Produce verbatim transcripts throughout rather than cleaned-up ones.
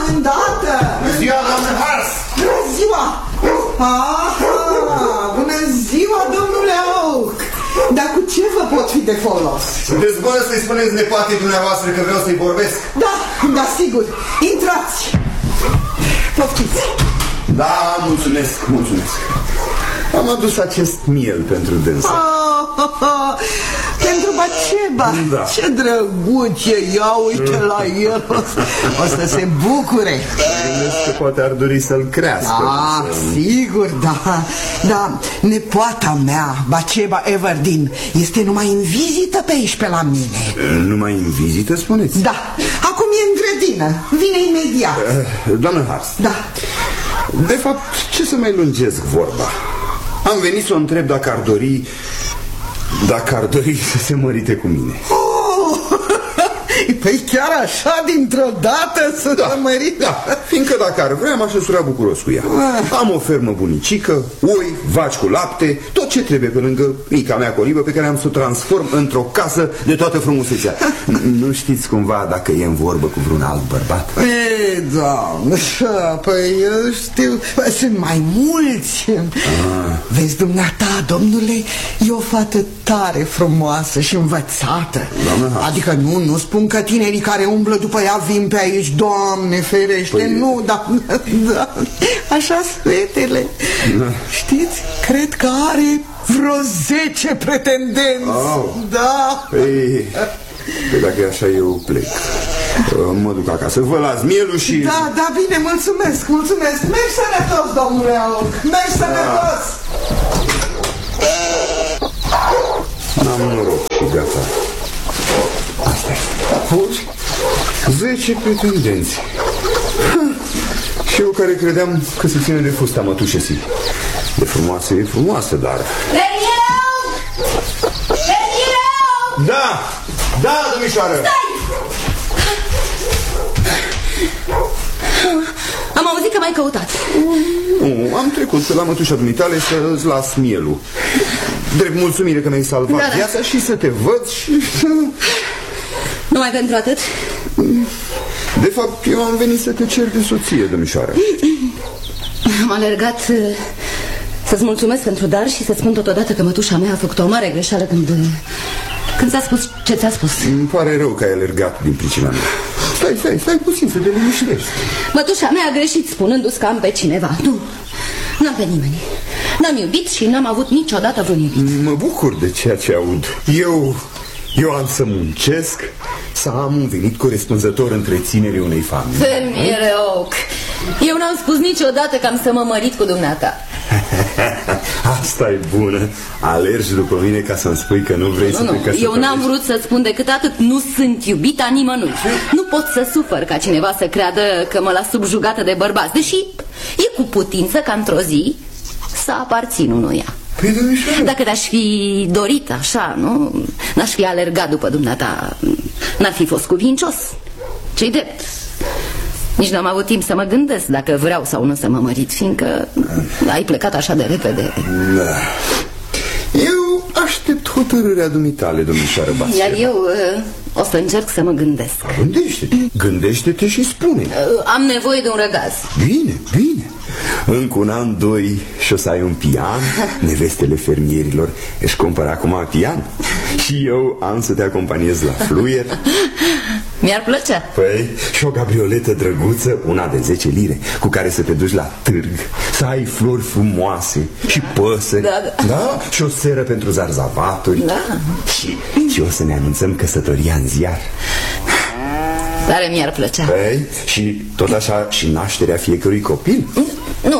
îndată! Bună ziua, doamnă Hars! Bună ziua! Aha, bună ziua, domnule Oak! Dar cu ce vă pot fi de folos? Sunteți bună să-i spuneți nepoatei dumneavoastră că vreau să-i vorbesc? Da, da, sigur. Intrați! Poftiți! Da, mulțumesc, mulțumesc. Am adus acest miel pentru dânsa. Oh, oh, oh. Pentru Baceba. Da. Ce drăguț e, ia uite la el. O să se bucure. Gândesc că poate ar dori să-l crească. Da, sigur, da. Da, nepoata mea, Baceba Everdeen, este numai în vizită pe aici, pe la mine. Numai în vizită, spuneți? Da, acum e în grădină. Vine imediat. Doamnă Hars. Da. De fapt, ce să mai lungesc vorba? Am venit să o întreb dacă ar dori Dacă ar dori să se mărite cu mine. Oh, păi chiar așa, dintr-o dată să da, se mărite? Da, fiindcă dacă ar vrea, m-aș însura bucuros cu ea. Am o fermă bunicică, oi, vaci cu lapte, tot ce trebuie pe lângă mica mea colibă, pe care am să o transform într-o casă de toată frumusețea. Nu știți cumva dacă e în vorbă cu vreun alt bărbat? E, doamne, păi eu știu, sunt mai mulți. ah. Vezi, dumneata, domnule, e o fată tare frumoasă și învățată. Doamne, adică nu, nu spun că tinerii care umblă după ea vin pe aici, Doamne ferește, păi... nu, da, da, așa fetele. Da. Știți, cred că are vreo zece pretendenți. oh. Da. Păi... Păi dacă e așa, eu plec. Mă duc acasă, vă las mielul și... Da, da, bine, mulțumesc, mulțumesc. Mergi sănătos, domnule Oak. Mergi sănătos. N-am noroc și gata. Asta e. Auzi? Zece pretendenți. Și eu care credeam că se ține de fusta mătușesii. De frumoasă e frumoasă, dar... Fermierul! Fermierul! Da! Da, domnișoară! Stai! Am auzit că m-ai căutat. Nu, am trecut pe la mătușa dumitale să-ți las mielul. Drept mulțumire că mi-ai salvat da, da. viața și să te văd și... Numai pentru atât? De fapt, eu am venit să te cer de soție, domnișoară. Am alergat să-ți mulțumesc pentru dar și să-ți spun totodată că mătușa mea a făcut o mare greșeală când... Când ți-a spus ce ți-a spus. Îmi pare rău că ai alergat din pricina mea. Stai, stai, stai puțin să te liniștești. Mătușa mea a greșit spunându-ți că am pe cineva. Nu, n-am pe nimeni. N-am iubit și n-am avut niciodată vreun iubit. Mă bucur de ceea ce aud. Eu, eu am să muncesc, să am un venit corespunzător întreținerii unei familii. Fermiere Oak, eu n-am spus niciodată că am să mă mărit cu dumneata. Asta e bună. Alergi după mine ca să-mi spui că nu vrei nu, să te căsătorești. Eu n-am vrut să spun decât atât. Nu sunt iubita nimănui. Nu pot să sufăr ca cineva să creadă că mă las subjugată de bărbați. Deși e cu putință ca într-o zi să aparțin unuia. Păi, domnișoară, dacă te-aș fi dorit așa, nu? N-aș fi alergat după dumneata. N-ar fi fost cuvincios. Ce-i drept. Nici n-am avut timp să mă gândesc dacă vreau sau nu să mă mărit, fiindcă ai plecat așa de repede. Da. Eu aștept hotărârea dumitale, domnișoară Bația. Iar eu uh, o să încerc să mă gândesc. Gândește-te, gândește-te și spune. uh, Am nevoie de un răgaz. Bine, bine. Încă un an, doi și o să ai un pian. Nevestele fermierilor își cumpără acum pian. Și eu am să te acompaniez la fluier. Mi-ar plăcea. Păi, și o gabrioletă drăguță, una de zece lire, cu care să te duci la târg, să ai flori frumoase și păsări. Da, da. Da? Și o seră pentru zarzavaturi. Da. Și, și o să ne anunțăm căsătoria în ziar. Tare mi-ar plăcea. Păi, și tot așa și nașterea fiecărui copil? Nu.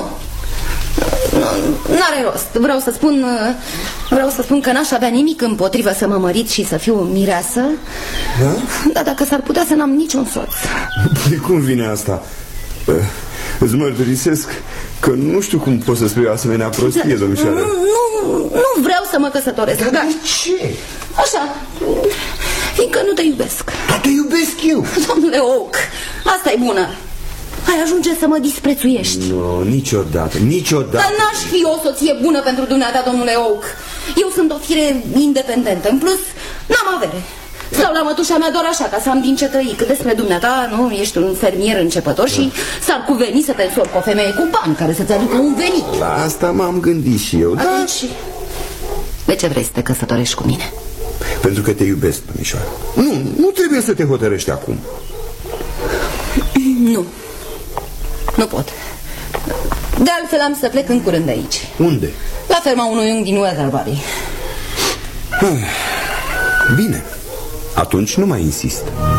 N-are rost. Vreau să spun Vreau să spun că n-aș avea nimic împotrivă să mă mărit și să fiu mireasă. Da? Dar dacă s-ar putea să n-am niciun soț. De cum vine asta? Îți mărturisesc că nu știu cum poți să spui o asemenea prostie, domnișoară. Nu, nu vreau să mă căsătoresc. Dar de ce? Așa, fiindcă nu te iubesc. Dar te iubesc eu. Domnule Oak, asta e bună. Ai ajunge să mă disprețuiești. Nu, niciodată, niciodată. Dar n-aș fi o soție bună pentru dumneata, domnule Oak. Eu sunt o fire independentă. În plus, n-am avere. Stau la mătușa mea doar așa, ca să am din ce trăi. Cât despre dumneata, nu, ești un fermier începător și s-ar cuveni să te însori cu o femeie cu bani care să-ți aducă un venit. La asta m-am gândit și eu. Atunci, da? De ce vrei să te căsătorești cu mine? Pentru că te iubesc, domnișoară. Nu, nu trebuie să te hotărăști acum. Nu. Nu pot. De altfel am să plec în curând de aici. Unde? La ferma unui unghi din Weatherbury. Bine. Atunci nu mai insist.